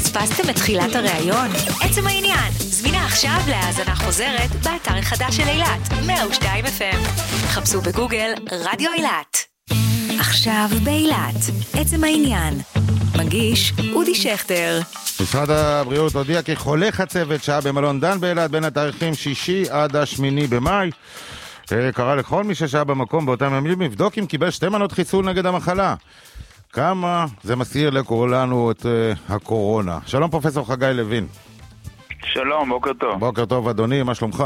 פספסתם את תחילת הראיון? עצם העניין, זמינה עכשיו להאזנה חוזרת באתר החדש של אילת, 102 FM. חפשו בגוגל רדיו אילת. עכשיו באילת, עצם העניין. מגיש אודי שכטר. משרד הבריאות הודיע כי חולה חצבת שהיה במלון דן באילת בין התאריכים 6 עד 8 במאי. קרא לכל מי ששהיה במקום באותם ימים לבדוק אם קיבל 2 מנות חיסון נגד המחלה. כמה זה מסעיר לכולנו את הקורונה. שלום פרופסור חגי לוין. שלום, בוקר טוב. בוקר טוב אדוני, מה שלומך?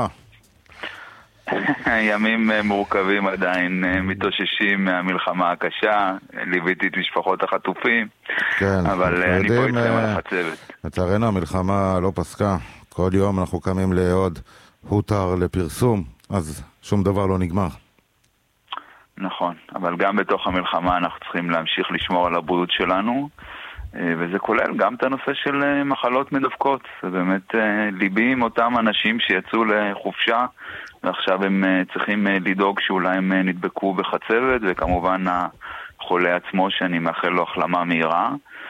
ימים מורכבים עדיין, מתאוששים מהמלחמה הקשה, ליוויתי את משפחות החטופים, כן, אבל אני פה איתכם על החצבת. לצערנו המלחמה לא פסקה, כל יום אנחנו קמים לעוד הותר לפרסום, אז שום דבר לא נגמר. נכון, אבל גם בתוך המלחמה אנחנו צריכים להמשיך לשמור על הבריאות שלנו, וזה כולל גם את הנושא של מחלות מדבקות. זה באמת ליבי עם אותם אנשים שיצאו לחופשה ועכשיו הם צריכים לדאוג שאולי הם נדבקו בחצבת, וכמובן החולה עצמו שאני מאחל לו החלמה מהירה.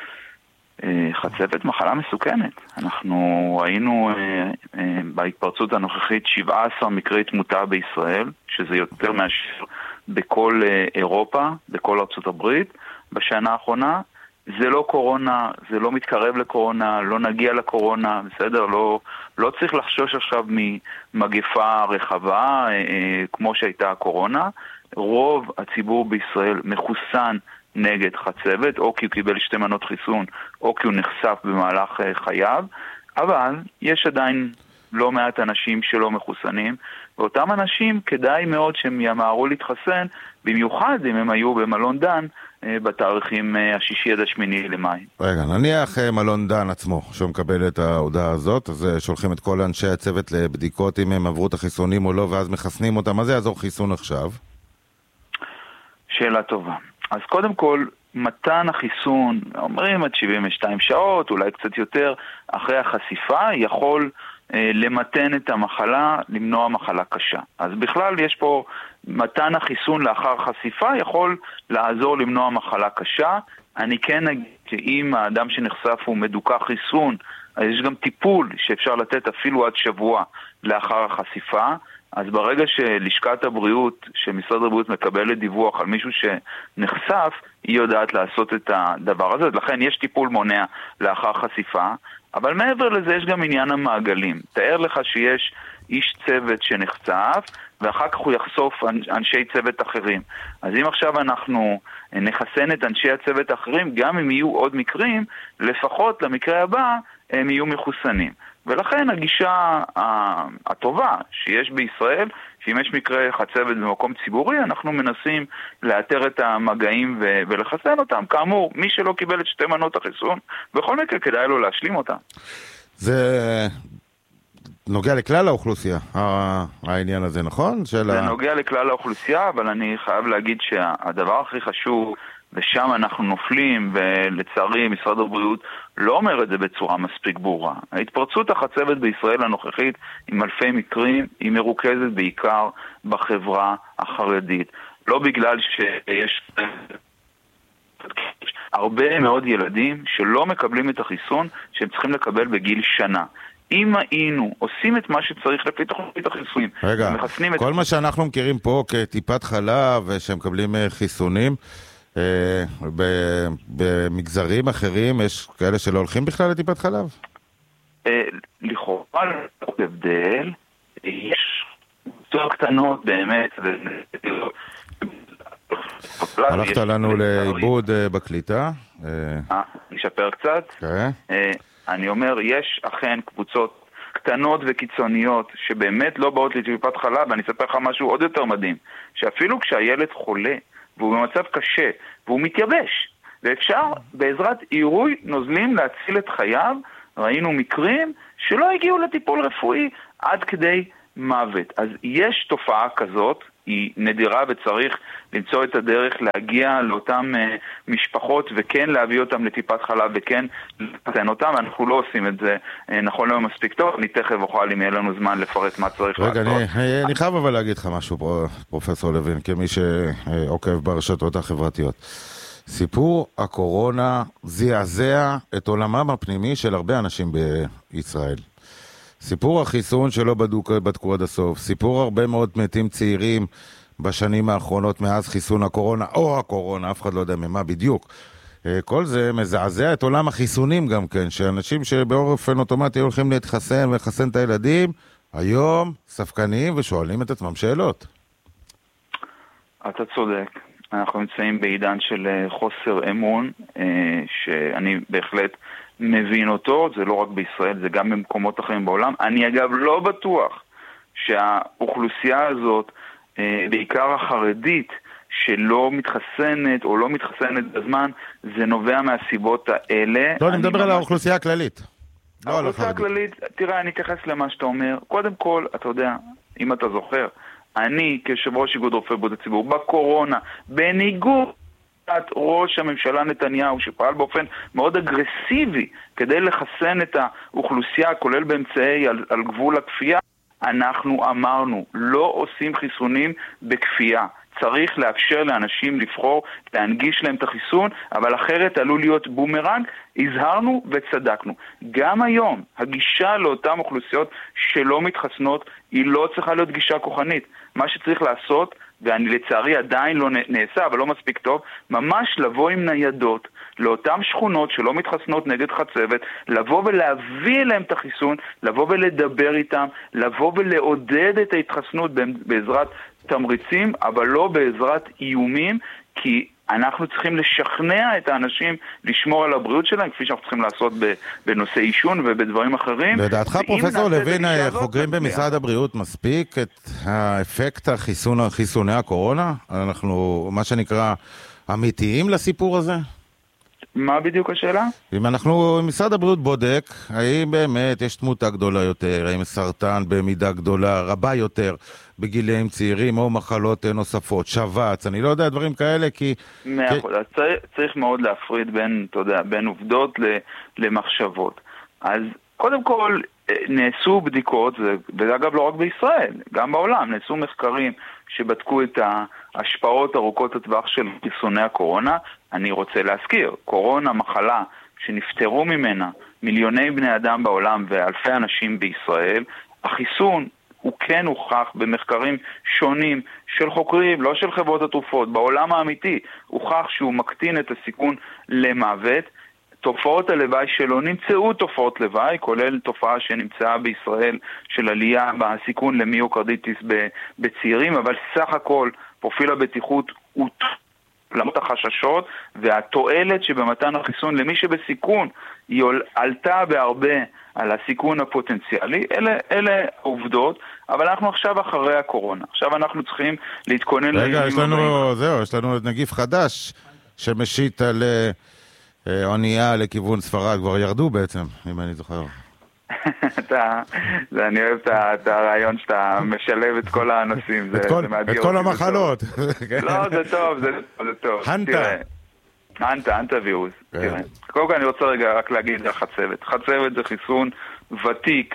חצבת מחלה מסוכנת. אנחנו ראינו בהתפרצות הנוכחית 17 מקרי תמותה בישראל, שזה יותר מאשר בכל אירופה, בכל ארצות הברית בשנה האחרונה. זה לא קורונה, זה לא מתקרב לקורונה, לא נגיע לקורונה, בסדר? לא צריך לחשוש עכשיו ממגפה רחבה כמו שהייתה הקורונה. רוב הציבור בישראל מחוסן נגד חצבת, או כי הוא קיבל 2 מנות חיסון, או כי הוא נחשף במהלך חייו, אבל יש עדיין לא מעט אנשים שלא מחוסנים, ואותם אנשים כדאי מאוד שהם ימהרו להתחסן, במיוחד אם הם היו במלון דן, בתאריכים 6 עד 8 למאי. רגע, נניח מלון דן עצמו, שהוא מקבל את ההודעה הזאת, אז שולחים את כל אנשי הצוות לבדיקות אם הם עברו את החיסונים או לא, ואז מחסנים אותם. מה זה יעזור חיסון עכשיו? שאלה טובה. אז קודם כל, מתן החיסון, אומרים עד 72 שעות, אולי קצת יותר, אחרי החשיפה, יכול למתן את המחלה, למנוע מחלה קשה. אז בכלל יש פה מתן החיסון לאחר חשיפה, יכול לעזור למנוע מחלה קשה. אני כן אגיד שאם האדם שנחשף הוא מדוכא חיסון, אז יש גם טיפול שאפשר לתת אפילו עד שבוע לאחר החשיפה. אז ברגע שלשכת הבריאות, שמשרד הבריאות מקבלת דיווח על מישהו שנחשף, היא יודעת לעשות את הדבר הזה. לכן יש טיפול מונע לאחר חשיפה, אבל מעבר לזה יש גם עניין המעגלים. תאר לך שיש איש צוות שנחשף, ואחר כך הוא יחשוף אנשי צוות אחרים. אז אם עכשיו אנחנו נחסן את אנשי הצוות האחרים, גם אם יהיו עוד מקרים, לפחות למקרה הבא הם יהיו מחוסנים. ולכן הגישה הטובה שיש בישראל, שאם יש מקרה חצבת במקום ציבורי, אנחנו מנסים לאתר את המגעים ולחסן אותם. כאמור, מי שלא קיבל את 2 מנות החיסון, בכל מקרה כדאי לו להשלים אותם. זה נוגע לכלל האוכלוסייה, העניין הזה, נכון? זה נוגע לכלל האוכלוסייה, אבל אני חייב להגיד שהדבר הכי חשוב, ושם אנחנו נופלים, ולצערי משרד הבריאות לא אומר את זה בצורה מספיק ברורה. ההתפרצות החצבת בישראל הנוכחית עם אלפי מקרים היא מרוכזת בעיקר בחברה החרדית. לא בגלל שיש הרבה מאוד ילדים שלא מקבלים את החיסון שהם צריכים לקבל בגיל שנה. אם היינו עושים את מה שצריך לפי תוכנית החיסונים, רגע, כל מה שאנחנו מכירים פה כטיפת חלב שמקבלים חיסונים, במגזרים אחרים יש כאלה שלא הולכים בכלל לטיפת חלב? לכאורה לא הבדל, יש קבוצות קטנות באמת. הלכת לנו לאיבוד בקליטה. נשפר קצת. אני אומר, יש אכן קבוצות קטנות וקיצוניות שבאמת לא באות לטיפת חלב, ואני אספר לך משהו עוד יותר מדהים, שאפילו כשהילד חולה והוא במצב קשה, והוא מתייבש, ואפשר בעזרת עירוי נוזלים להציל את חייו. ראינו מקרים שלא הגיעו לטיפול רפואי עד כדי מוות. אז יש תופעה כזאת, היא נדירה וצריך למצוא את הדרך להגיע לאותן משפחות וכן להביא אותם לטיפת חלב וכן לתקן אותם. אנחנו לא עושים את זה נכון לא מספיק טוב. אני תכף אוכל אם יהיה לנו זמן לפרט מה צריך לעשות. רגע, אני חייב אבל להגיד לך משהו פרופסור לוין, כמי שעוקב ברשתות החברתיות. סיפור הקורונה זעזע את עולמם הפנימי של הרבה אנשים בישראל. סיפור החיסון שלא בדקו עד הסוף, סיפור הרבה מאוד מתים צעירים בשנים האחרונות מאז חיסון הקורונה, או הקורונה, אף אחד לא יודע ממה בדיוק. כל זה מזעזע את עולם החיסונים גם כן, שאנשים שבאופן אוטומטי הולכים להתחסן ולחסן את הילדים, היום ספקניים ושואלים את עצמם שאלות. אתה צודק. אנחנו נמצאים בעידן של חוסר אמון, שאני בהחלט מבין אותו, זה לא רק בישראל, זה גם במקומות אחרים בעולם. אני אגב לא בטוח שהאוכלוסייה הזאת, בעיקר החרדית, שלא מתחסנת או לא מתחסנת בזמן, זה נובע מהסיבות האלה. לא, אני מדבר על האוכלוסייה הכללית. האוכלוסייה הכללית, תראה, אני אתייחס למה שאתה אומר. קודם כל, אתה יודע, אם אתה זוכר, אני כיושב ראש איגוד רופאי בריאות הציבור, בקורונה, בניגוד ראש הממשלה נתניהו, שפעל באופן מאוד אגרסיבי כדי לחסן את האוכלוסייה, כולל באמצעי על גבול הכפייה, אנחנו אמרנו, לא עושים חיסונים בכפייה. צריך לאפשר לאנשים לבחור, להנגיש להם את החיסון, אבל אחרת עלול להיות בומרנג. הזהרנו וצדקנו. גם היום, הגישה לאותן אוכלוסיות שלא מתחסנות, היא לא צריכה להיות גישה כוחנית. מה שצריך לעשות, ואני לצערי עדיין לא נעשה, אבל לא מספיק טוב, ממש לבוא עם ניידות לאותן שכונות שלא מתחסנות נגד חצבת, לבוא ולהביא אליהם את החיסון, לבוא ולדבר איתם, לבוא ולעודד את ההתחסנות בעזרת תמריצים, אבל לא בעזרת איומים, כי אנחנו צריכים לשכנע את האנשים לשמור על הבריאות שלהם, כפי שאנחנו צריכים לעשות בנושא אישון ובדברים אחרים. לדעתך פרופסור לוין, חוקרים במשרד הבריאות מספיק את האפקט חיסוני הקורונה? אנחנו, מה שנקרא, אמיתיים לסיפור הזה? מה בדיוק השאלה? אם משרד הבריאות בודק, האם באמת יש תמותה גדולה יותר, האם סרטן במידה גדולה, רבה יותר, בגילאים צעירים או מחלות נוספות, שבץ, אני לא יודע דברים כאלה, כי... צריך מאוד להפריד בין עובדות למחשבות. אז קודם כל, נעשו בדיקות, ואגב לא רק בישראל, גם בעולם, נעשו מחקרים שבדקו את ההשפעות ארוכות הטווח של חיסוני הקורונה. אני רוצה להזכיר, קורונה, מחלה שנפטרו ממנה מיליוני בני אדם בעולם ואלפי אנשים בישראל, החיסון הוא כן הוכח במחקרים שונים של חוקרים, לא של חברות התרופות, בעולם האמיתי, הוכח שהוא מקטין את הסיכון למוות. תופעות הלוואי שלו, נמצאו תופעות לוואי, כולל תופעה שנמצאה בישראל של עלייה בסיכון למיוקרדיטיס בצעירים, אבל סך הכל פרופיל הבטיחות הוא למרות החששות, והתועלת שבמתן החיסון למי שבסיכון היא עלתה בהרבה על הסיכון הפוטנציאלי. אלה עובדות, אבל אנחנו עכשיו אחרי הקורונה. עכשיו אנחנו צריכים להתכונן... רגע, יש לנו נגיף חדש שמשית על אונייה לכיוון ספרד, כבר ירדו בעצם, אם אני זוכר. אני אוהב את הרעיון שאתה משלב את כל הנושאים. את כל המחלות. לא, זה טוב, זה טוב. הנטה וירוס. קודם כל אני רוצה רגע רק להגיד על חצבת. חצבת זה חיסון ותיק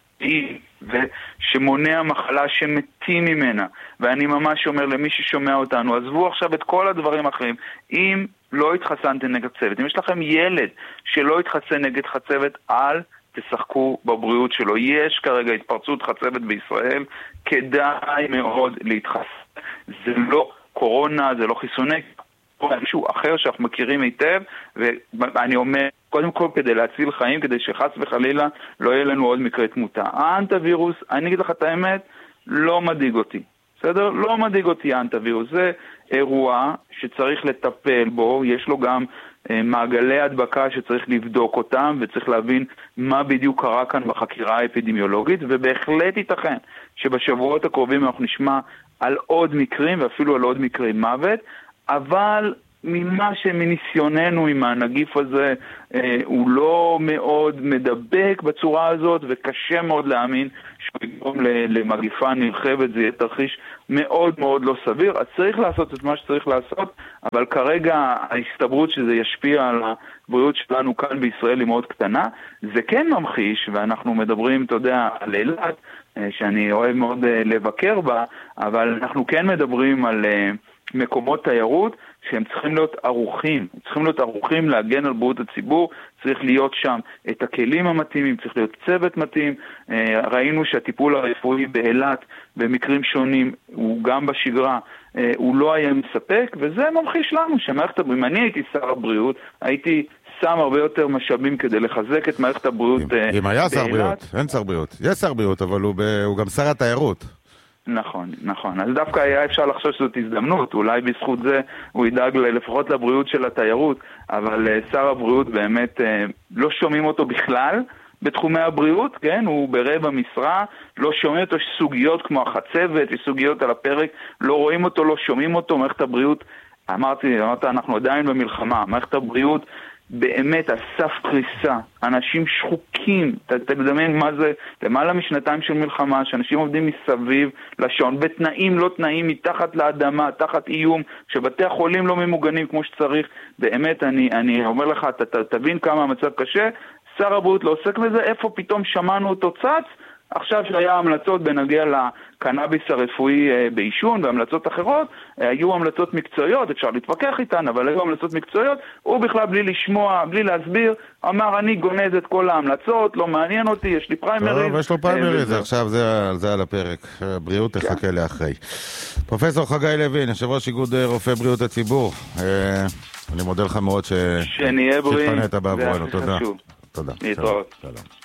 שמונע מחלה שמתים ממנה. ואני ממש אומר למי ששומע אותנו, עזבו עכשיו את כל הדברים האחרים. אם לא התחסנתם נגד חצבת, אם יש לכם ילד שלא התחסן נגד חצבת, תשחקו בבריאות שלו. יש כרגע התפרצות חצבת בישראל, כדאי מאוד להתחסן. זה לא קורונה, זה לא חיסוני, זה משהו אחר שאנחנו מכירים היטב, ואני אומר, קודם כל כדי להציל חיים, כדי שחס וחלילה לא יהיה לנו עוד מקרה תמותה. האנטווירוס, אני אגיד לך את האמת, לא מדאיג אותי. בסדר? לא מדאיג אותי האנטווירוס. זה אירוע שצריך לטפל בו, יש לו גם מעגלי הדבקה שצריך לבדוק אותם, וצריך להבין מה בדיוק קרה כאן בחקירה האפידמיולוגית, ובהחלט ייתכן שבשבועות הקרובים אנחנו נשמע על עוד מקרים, ואפילו על עוד מקרי מוות, אבל מניסיוננו עם הנגיף הזה, הוא לא מאוד מדבק בצורה הזאת, וקשה מאוד להאמין שהוא יגרום למגיפה נרחבת. זה יהיה תרחיש מאוד מאוד לא סביר. אז צריך לעשות את מה שצריך לעשות, אבל כרגע ההסתברות שזה ישפיע על הבריאות שלנו כאן בישראל היא מאוד קטנה. זה כן ממחיש, ואנחנו מדברים, אתה יודע, על אילת, שאני אוהב מאוד לבקר בה, אבל אנחנו כן מדברים על מקומות תיירות שהם צריכים להיות ערוכים, צריכים להיות ערוכים להגן על בריאות הציבור, צריך להיות שם את הכלים המתאימים, צריך להיות צוות מתאים. ראינו שהטיפול הרפואי באילת במקרים שונים, הוא גם בשגרה, הוא לא היה מספק, וזה ממחיש לנו שמערכת הבריאות, אם אני הייתי שר הבריאות, הייתי שם הרבה יותר משאבים כדי לחזק את מערכת הבריאות באילת. אם היה שר בריאות, אין שר בריאות. יש שר בריאות, אבל הוא גם שר התיירות. נכון, נכון. אז דווקא היה אפשר לחשוב שזאת הזדמנות, אולי בזכות זה הוא ידאג לפחות לבריאות של התיירות, אבל שר הבריאות באמת לא שומעים אותו בכלל בתחומי הבריאות, כן? הוא ברבע משרה, לא שומעים אותו, יש סוגיות כמו החצבת, יש סוגיות על הפרק, לא רואים אותו, לא שומעים אותו, מערכת הבריאות, אמרת, אנחנו עדיין במלחמה, מערכת הבריאות באמת על סף קריסה, אנשים שחוקים, אתה מדמיין מה זה, למעלה משנתיים של מלחמה, שאנשים עובדים מסביב לשעון, בתנאים לא תנאים, מתחת לאדמה, תחת איום, שבתי החולים לא ממוגנים כמו שצריך, באמת אני אומר לך, אתה תבין כמה המצב קשה, שר הבריאות לא עוסק בזה, איפה פתאום שמענו אותו צץ, עכשיו שהיה המלצות בנגיע לקנאביס הרפואי באישון והמלצות אחרות, היו המלצות מקצועיות, אפשר להתווכח איתן, אבל היו המלצות מקצועיות, הוא בכלל בלי לשמוע, בלי להסביר, אמר אני גונז את כל ההמלצות, לא מעניין אותי, יש לי פריימריז. טוב, יש לו פריימריז, עכשיו זה על הפרק, בריאות תחכה לאחרי. פרופסור חגי לוין, יושב ראש איגוד רופאי בריאות הציבור, אני מודה לך מאוד שנהיה בריאים, שפנית בעבורנו, תודה. להתראות. שלום.